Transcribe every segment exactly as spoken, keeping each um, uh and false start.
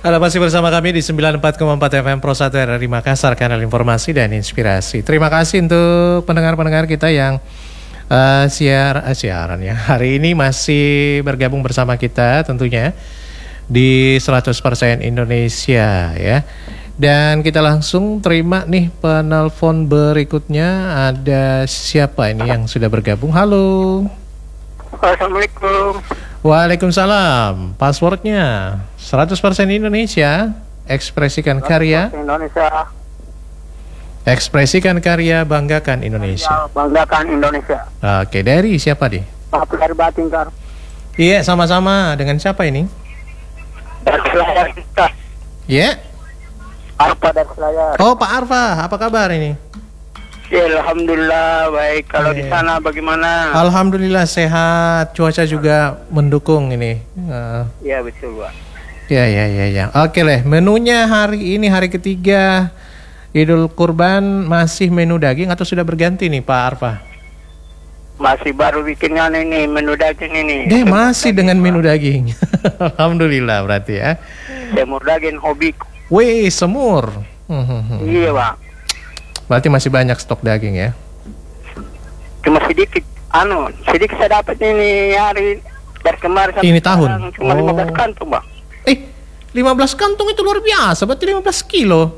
Anda masih bersama kami di sembilan puluh empat koma empat F M Pro satu R R I Makassar, kanal informasi dan inspirasi. Terima kasih untuk pendengar-pendengar kita yang uh, siar, uh, siaran ya. Hari ini masih bergabung bersama kita tentunya di seratus persen Indonesia ya. Dan kita langsung terima nih penelpon berikutnya. Ada siapa ini yang sudah bergabung? Halo. Assalamualaikum. Waalaikumsalam. Passwordnya seratus persen Indonesia. Ekspresikan karya Indonesia. Ekspresikan karya, banggakan Indonesia. Banggakan Indonesia. Oke, dari siapa nih? Pak dari Batingkar. Iya, sama-sama. Dengan siapa ini? Dari Selayar kita. Iya. Arfa dari Selayar. Oh, Pak Arfa, apa kabar ini? Ya, alhamdulillah baik. Kalau di sana bagaimana? Alhamdulillah sehat. Cuaca juga mendukung ini. Uh, Iya betul, Pak. Ya, ya, ya, ya. Oke lah. Menunya hari ini hari ketiga Idul Kurban, masih menu daging atau sudah berganti nih Pak Arfa? Masih baru bikinnya ini menu daging ini. Deh, masih dengan menu daging. Alhamdulillah berarti ya. Semur daging hobi. Wih, semur. Hmm, Iya, Pak. Berarti masih banyak stok daging ya? Cuma sedikit. Anu, sedikit saya dapat ini hari dari kemarin sampai Ini tahun? sekarang cuma Oh. lima belas kantung, Pak. Eh, lima belas kantung itu luar biasa. Berarti lima belas kilo.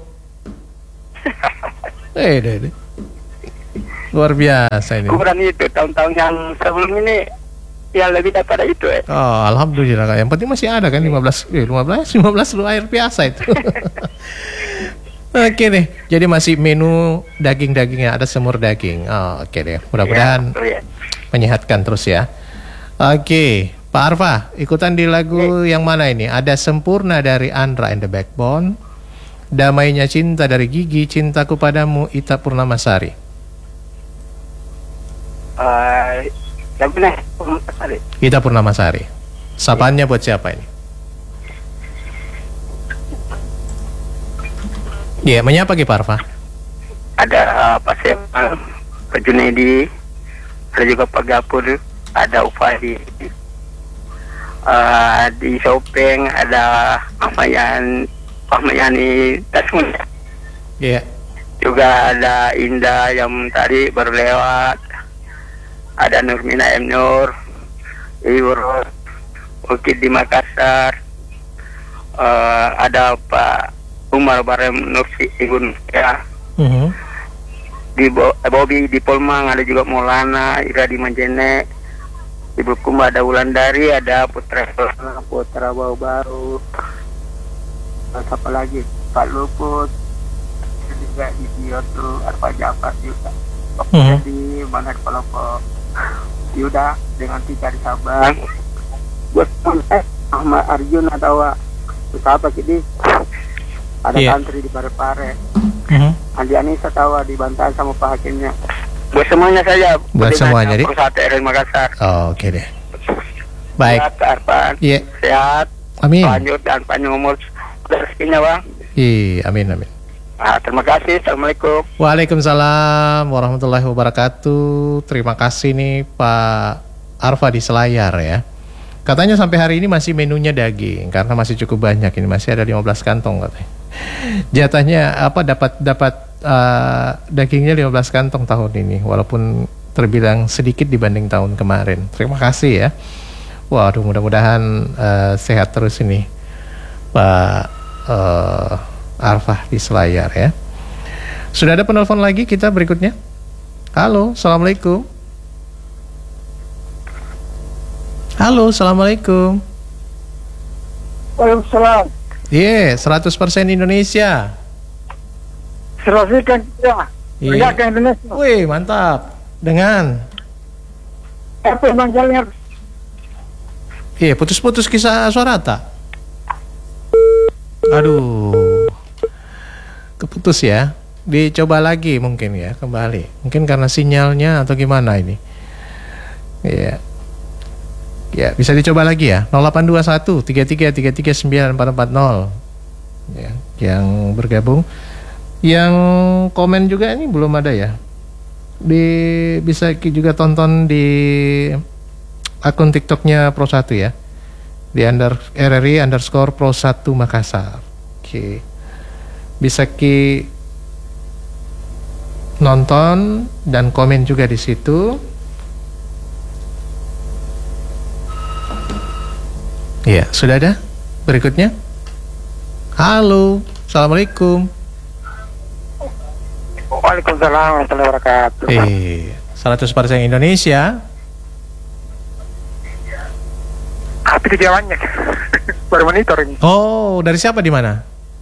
Eh, deh, deh. Luar biasa ini. Kurang itu tahun-tahun yang sebelum ini ya lebih daripada itu ya. Oh, alhamdulillah Kak. Yang penting masih ada kan lima belas, eh, lima belas, lima belas luar biasa itu. Oke deh. Jadi masih menu daging-dagingnya, ada semur daging. Oh, oke deh. Mudah-mudahan Ya, ya. menyehatkan terus ya. Oke, Pak Arfa, ikutan di lagu yang mana ini? Ada Sempurna dari Andra and the Backbone, Damainya Cinta dari Gigi, Cintaku Padamu Ita Purnamasari. Uh, yang benar, Purnamasari. Ita Purnamasari. Sapaannya buat siapa ini? Iya, yeah, menyapa Ki Pak Arfa? Ada uh, Pak Semal, Pak Junedi, ada juga Pak Gapur, ada Ufadi. Uh, di Shopeng ada Ahmayan, Ahmayani Tasmun. Iya. Yeah. Juga ada Indah yang tadi baru lewat. Ada Nurmina M. Nur, Iwur, Ukid di Makassar. Uh, ada Pak Umar Barem Nursi Igun ya. Mm-hmm. Di Bo- Bobby di Polmang ada juga Maulana, Ira di Manjene. Di Bulukumba ada Wulandari, ada Putra Putra Bau Baru. Siapa lagi? Pak Luput. Juga di Biotu, Arfa Jafar juga. Mm-hmm. Di mana kelompok Yuda dengan Tika di Sabang. Buat eh Ahmad Arjun atau siapa sih? Ada yeah. Tantri di Parepare. Mm-hmm. Andi Anissa tawa dibantai sama Pak Hakimnya. Buat semuanya saja. Buat semuanya, Dik. Perusahaan R R I Makassar. Oh, oke okay deh. Baik. Sehat, Arfan. Iya. Sehat. Amin. Lanjut dan panjang umur rezekinya, Bang. Iya, amin, amin. Nah, terima kasih. Assalamualaikum. Waalaikumsalam warahmatullahi wabarakatuh. Terima kasih nih Pak Arfa di Selayar ya. Katanya sampai hari ini masih menunya daging karena masih cukup banyak, ini masih ada lima belas kantong katanya. Jatahnya apa dapat dapat uh, dagingnya lima belas kantong tahun ini walaupun terbilang sedikit dibanding tahun kemarin. Terima kasih ya. Waduh, mudah-mudahan uh, sehat terus ini Pak uh, Arfa di Selayar ya. Sudah ada penelpon lagi kita berikutnya. Halo, Assalamualaikum. Halo, Assalamualaikum. Waalaikumsalam. Iya, yeah, seratus persen Indonesia. Serasikan ya. Iya. Yeah. Indonesia. Wih, mantap. Dengan Apa yang jalan? Iya, yeah, putus-putus kisah suara tak? Aduh. Keputus ya. Dicoba lagi mungkin ya, kembali. Mungkin karena sinyalnya atau gimana ini. Iya. Yeah. Ya, bisa dicoba lagi ya. nol delapan dua satu tiga tiga tiga tiga sembilan empat empat nol. Ya, yang bergabung. Yang komen juga ini belum ada ya. Di bisa juga tonton di akun TikToknya Pro satu ya. di under R R I underscore Pro satu Makassar. Oke, bisa ki nonton dan komen juga di situ. Iya, sudah ada. Berikutnya. Halo, assalamualaikum. Waalaikumsalam warahmatullahi wabarakatuh. Eh, seratus persen Indonesia. Tapi kejawannya baru monitor ini. Oh, dari siapa di mana?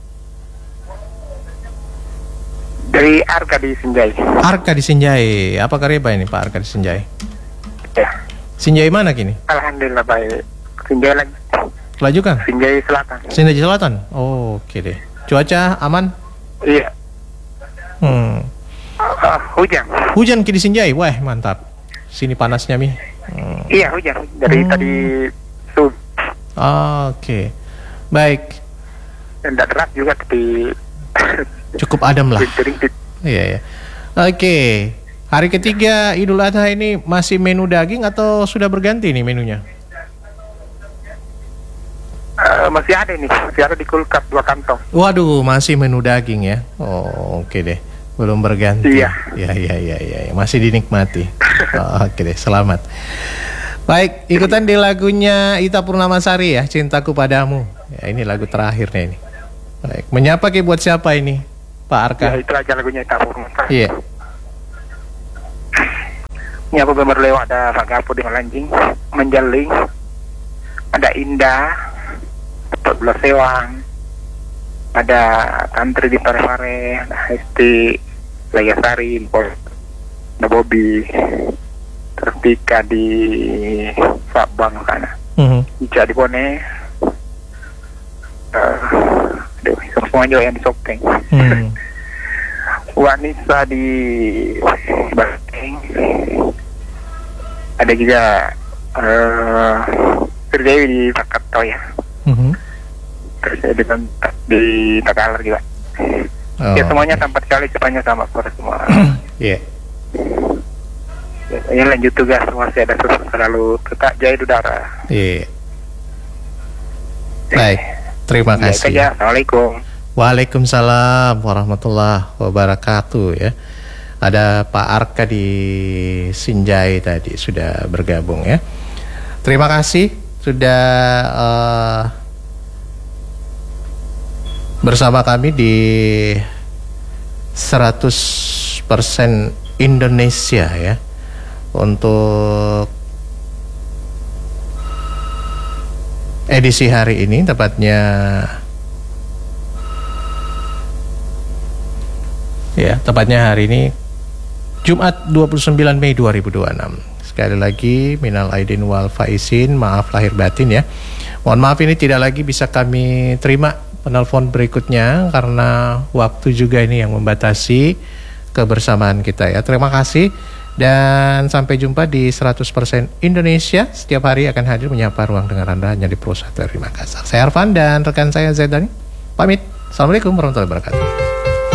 Dari Arka di Sinjai. Arka di Sinjai. Apa kareba ini Pak Arka di Sinjai? Ya. Sinjai mana kini? Alhamdulillah baik. Sinjai lagi. Laju kan? Sinjai Selatan. Sinjai Selatan. Oh, oke deh. Cuaca aman? Iya. Hmm. Uh, hujan. Hujan ki di Sinjai. Wah, mantap. Sini panasnya mi. Hmm. Iya hujan. Dari Hmm. tadi sub. Oh, oke. Baik. Dan tidak deras juga tapi Cukup adem lah. rintik-rintik. Iya, ya. Oke. Hari ketiga Idul Adha ini masih menu daging atau sudah berganti nih menunya? Uh, masih ada ini, masih ada di kulkas dua kantong. Waduh, masih menu daging ya. Oh, oke deh. Belum berganti. Iya. Ya, ya, ya, ya, ya. Masih dinikmati. Oh, oke deh, selamat. Baik, ikutan di lagunya Ita Purnamasari ya, Cintaku Padamu. Ya, ini lagu terakhirnya ini. Baik, menyapa ki buat siapa ini, Pak Arka? Ya itu aja lagunya Ita Purnamasari. Iya. Ini aku gambar lewat ada Pak Gapo di Malanjing, Menjaling, ada Indah, empat belas Sewang, ada Tantri di Parepare, ada Hesti, Layasari, ada Bobby, terus Tika di Sabang sana, Mhm. Ica di Bone, uh, aduh, semua juga yang di Sopeng. Hmm. Wanita di Banteng, ada juga uh, Firdewi di Pakato ya, Mhm. terus ada di, di Takalar juga. Oh. Ya semuanya sampai sekali semuanya sama pada semua. Iya. Biasanya lanjut tugas masih ada susu selalu tetap jahit udara. Iya. Baik, terima Ya, itu kasih. aja. Assalamualaikum. Waalaikumsalam warahmatullahi wabarakatuh ya. Ada Pak Arka di Sinjai tadi sudah bergabung ya. Terima kasih sudah uh, bersama kami di seratus persen Indonesia ya. Untuk edisi hari ini tepatnya ya, tepatnya hari ini Jumat dua puluh sembilan Mei dua ribu dua puluh enam. Sekali lagi minal aidin wal faizin, maaf lahir batin ya. Mohon maaf ini tidak lagi bisa kami terima penelpon berikutnya karena waktu juga ini yang membatasi kebersamaan kita ya. Terima kasih dan sampai jumpa di seratus persen Indonesia. Setiap hari akan hadir menyapa ruang dengar Anda hanya di Pro satu R R I Makassar. Saya Arfan dan rekan saya Zaidani pamit. Assalamualaikum warahmatullahi wabarakatuh.